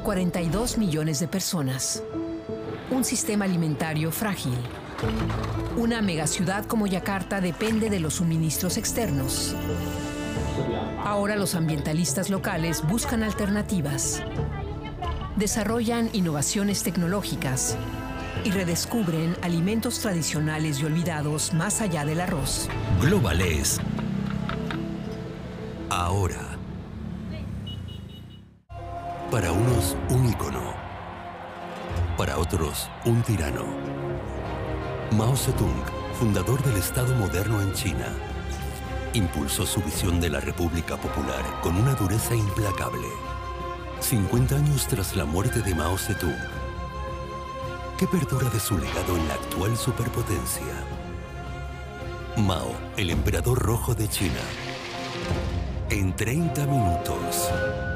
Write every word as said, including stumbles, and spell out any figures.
cuarenta y dos millones de personas. Un sistema alimentario frágil. Una megaciudad como Yakarta depende de los suministros externos. Ahora los ambientalistas locales buscan alternativas. Desarrollan innovaciones tecnológicas y redescubren alimentos tradicionales y olvidados más allá del arroz. Global es ahora. Para unos, un ícono. Para otros, un tirano. Mao Zedong, fundador del Estado moderno en China, impulsó su visión de la República Popular con una dureza implacable. cincuenta años tras la muerte de Mao Zedong, ¿qué perdura de su legado en la actual superpotencia? Mao, el emperador rojo de China. En treinta minutos.